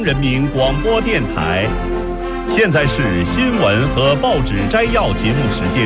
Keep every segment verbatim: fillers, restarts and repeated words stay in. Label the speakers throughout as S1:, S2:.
S1: 人民广播电台，现在是新闻和报纸摘要节目时间。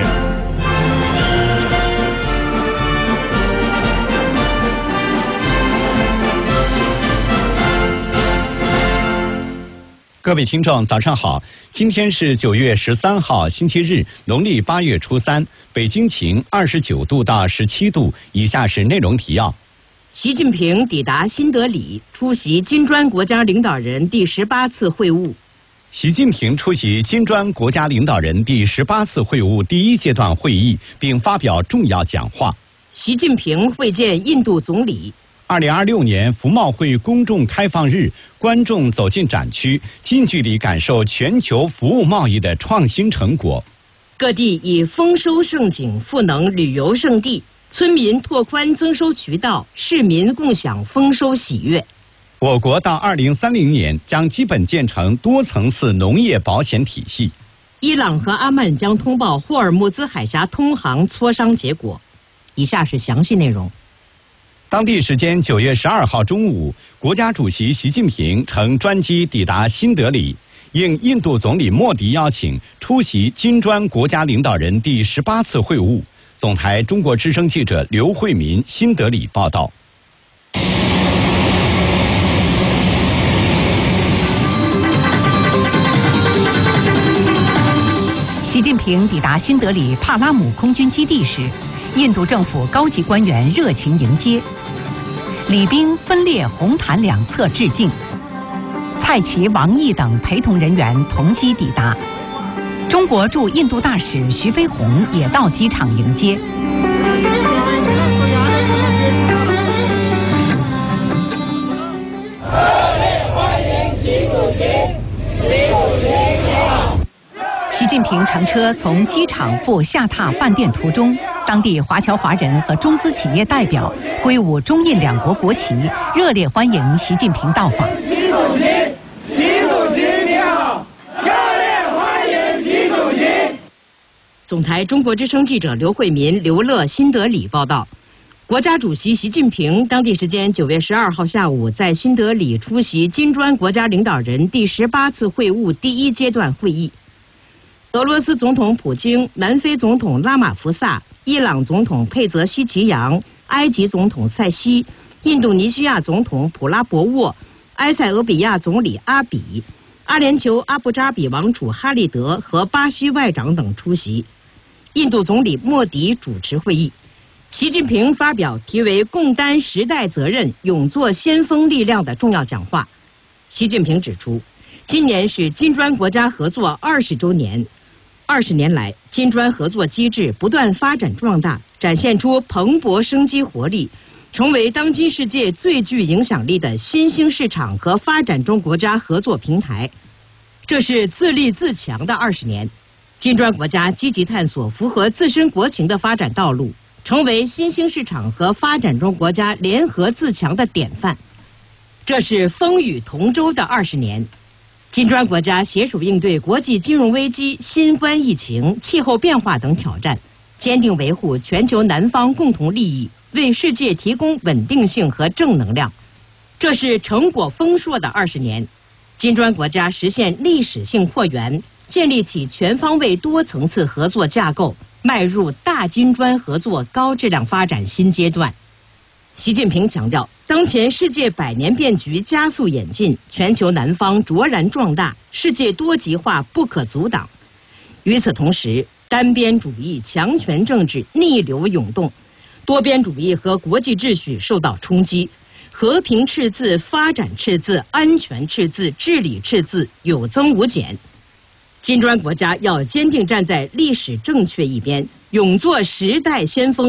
S1: 各位听众，早上好！今天是九月十三号，星期日，农历八月初三，北京晴，二十九度到十七度。以下是内容提要。
S2: 习近平抵达新德里，出席金砖国家领导人第十八次会晤。
S1: 习近平出席金砖国家领导人第十八次会晤第一阶段会议，并发表重要讲话。
S2: 习近平会见印度总理。
S1: 二零二六年服贸会公众开放日，观众走进展区，近距离感受全球服务贸易的创新成果。
S2: 各地以丰收盛景赋能旅游胜地。村民拓宽增收渠道，市民共享丰收喜悦。
S1: 我国到二零三零年将基本建成多层次农业保险体系。
S2: 伊朗和阿曼将通报霍尔木兹海峡通航磋商结果。以下是详细内容。
S1: 当地时间九月十二号中午，国家主席习近平乘专机抵达新德里，应印度总理莫迪邀请，出席金砖国家领导人第十八次会晤。总台中国之声记者刘慧民新德里报道。
S3: 习近平抵达新德里帕拉姆空军基地时，印度政府高级官员热情迎接，礼兵分列红毯两侧致敬，蔡奇、王毅等陪同人员同机抵达。中国驻印度大使徐飞鸿也到机场迎接。
S4: 热烈欢迎习主席，习主席你好。
S3: 习近平乘车从机场赴下榻饭店途中，当地华侨华人和中资企业代表挥舞中印两国国旗，热烈欢迎习近平到访。
S4: 习主席，习主席你好。
S2: 总台中国之声记者刘慧民、刘乐新德里报道，国家主席习近平当地时间九月十二号下午在新德里出席金砖国家领导人第十八次会晤第一阶段会议。俄罗斯总统普京、南非总统拉马福萨、伊朗总统佩泽希奇扬、埃及总统塞西、印度尼西亚总统普拉博沃、埃塞俄比亚总理阿比、阿联酋阿布扎比王储哈利德和巴西外长等出席。印度总理莫迪主持会议，习近平发表题为“共担时代责任，勇做先锋力量”的重要讲话。习近平指出，今年是金砖国家合作二十周年，二十年来，金砖合作机制不断发展壮大，展现出蓬勃生机活力，成为当今世界最具影响力的新兴市场和发展中国家合作平台。这是自立自强的二十年。金砖国家积极探索符合自身国情的发展道路，成为新兴市场和发展中国家联合自强的典范。这是风雨同舟的二十年，金砖国家携手应对国际金融危机、新冠疫情、气候变化等挑战，坚定维护全球南方共同利益，为世界提供稳定性和正能量。这是成果丰硕的二十年，金砖国家实现历史性扩员，建立起全方位多层次合作架构，迈入大金砖合作高质量发展新阶段。习近平强调，当前世界百年变局加速演进，全球南方卓然壮大，世界多极化不可阻挡。与此同时，单边主义、强权政治逆流涌动，多边主义和国际秩序受到冲击，和平赤字、发展赤字、安全赤字、治理赤字有增无减。金砖国家要坚定站在历史正确一边，勇做时代先锋。